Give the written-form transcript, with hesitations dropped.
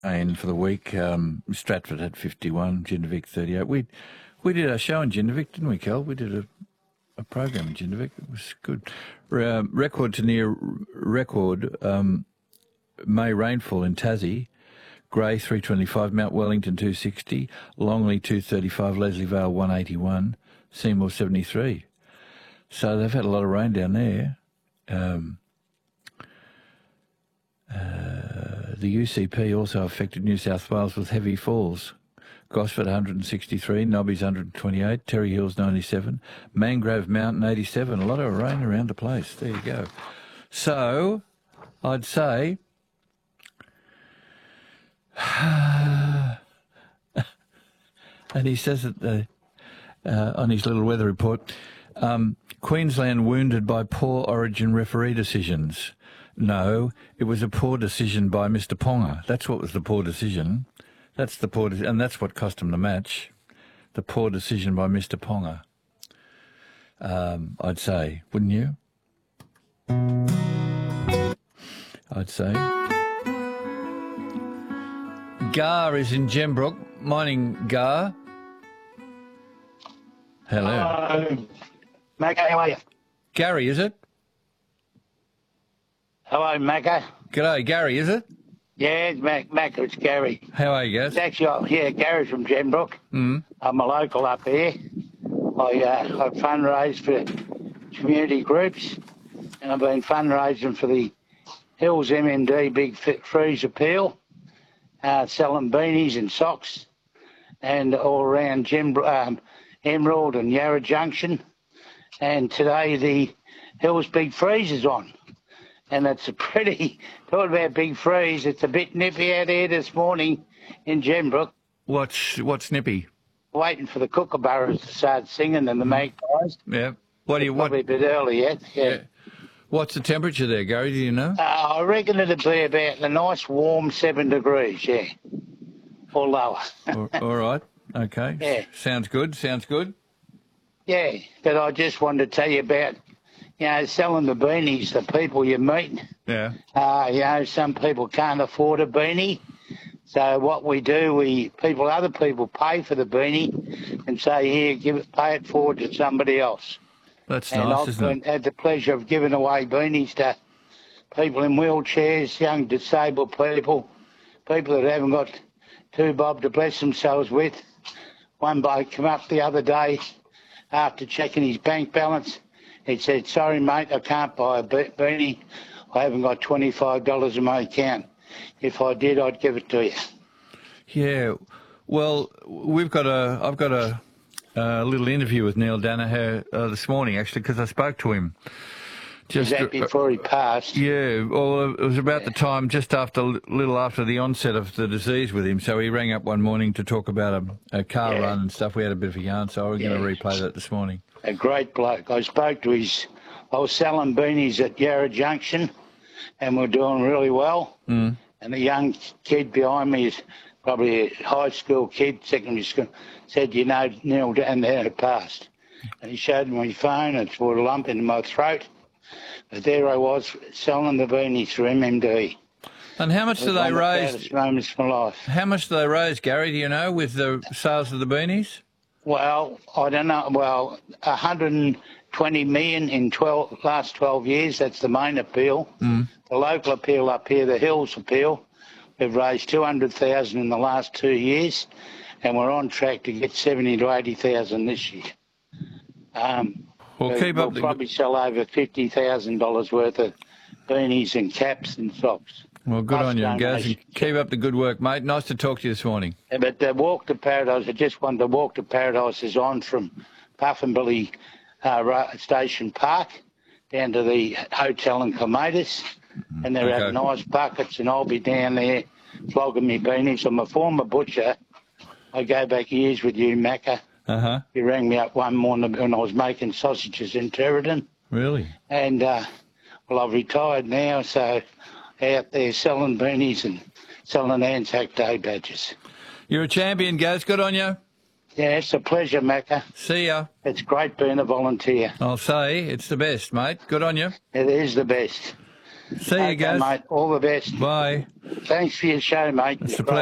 And for the week, Stratford had 51, Jindervik 38. We did our show in Jindervik, didn't we, Kel? We did a program in Jindervik. It was good. Record to near record, May rainfall in Tassie. Grey 325, Mount Wellington 260, Longley 235, Leslie Vale 181, Seymour 73. So they've had a lot of rain down there. The UCP also affected New South Wales with heavy falls. Gosford 163, Nobby's 128, Terry Hills 97, Mangrove Mountain 87. A lot of rain around the place. There you go. So I'd say and he says that on his little weather report, Queensland wounded by poor Origin referee decisions. No, it was a poor decision by Mr. Ponga. That's what was the poor decision. That's the poor, and that's what cost him the match. The poor decision by Mr. Ponga. I'd say, wouldn't you? I'd say. Gar is in Gembrook. Morning, Gar. Hello. Macca, how are you? Gary, is it? Hello, Macca. G'day, Gary, is it? Yeah, it's Macca, it's Gary. How are you, guys? It's actually, Gary's from Gembrook. Mm. I'm a local up here. I fundraise for community groups, and I've been fundraising for the Hills MMD Big Freeze Appeal, selling beanies and socks, and all around Emerald and Yarra Junction. And today the Hills Big Freeze is on. And it's a pretty, talk about big freeze, it's a bit nippy out here this morning in Gembrook. What's nippy? Waiting for the kookaburras to start singing and the magpies. Yeah. Probably a bit early yet, yeah. What's the temperature there, Gary, do you know? I reckon it'll be about a nice warm 7 degrees, yeah. Or lower. All right, okay. Yeah. Sounds good. Yeah, but I just wanted to tell you about, selling the beanies, the people you meet. Yeah. Some people can't afford a beanie. So what we do, other people pay for the beanie and say, here, pay it forward to somebody else. That's nice, isn't it? And I've had the pleasure of giving away beanies to people in wheelchairs, young disabled people that haven't got 2 bob to bless themselves with. One bloke came up the other day after checking his bank balance. He said, sorry, mate, I can't buy a beanie. I haven't got $25 in my account. If I did, I'd give it to you. Yeah. Well, I've got a little interview with Neil Danaher this morning, actually, because I spoke to him. Was that before he passed? Yeah. Well, it was about the time, just little after the onset of the disease with him. So he rang up one morning to talk about a car run and stuff. We had a bit of a yarn, so we're going to replay that this morning. A great bloke. I was selling beanies at Yarra Junction, and we're doing really well. Mm. And the young kid behind me is probably a high school kid, secondary school, said, Neil Danaher had passed. And he showed me my phone, and it brought a lump in my throat. But there I was, selling the beanies for MMD. And how much do they raise? One of the proudest moments of my life. How much do they raise, Gary, do you know, with the sales of the beanies? Well, I don't know. Well, 120 million in last 12 years. That's the main appeal. Mm. The local appeal up here, the Hills appeal, we've raised 200,000 in the last 2 years, and we're on track to get 70 to 80,000 this year. We'll probably sell over $50,000 worth of beanies and caps and socks. Well, good on you, Gaz. Keep up the good work, mate. Nice to talk to you this morning. Yeah, but the Walk to Paradise, I just wanted the Walk to Paradise is on from Puffinbilly Station Park down to the hotel in Clematis, and they're having nice buckets, and I'll be down there flogging me beanies. I'm a former butcher. I go back years with you, Macca. Uh-huh. You rang me up one morning when I was making sausages in Territon. Really? And, I've retired now, so out there selling beanies and selling Anzac Day badges. You're a champion, Gaz. Good on you. Yeah, it's a pleasure, Macca. See ya. It's great being a volunteer. I'll say it's the best, mate. Good on you. It is the best. See you, Okay, guys. mate. All the best. Bye. Thanks for your show, mate. It's a Great.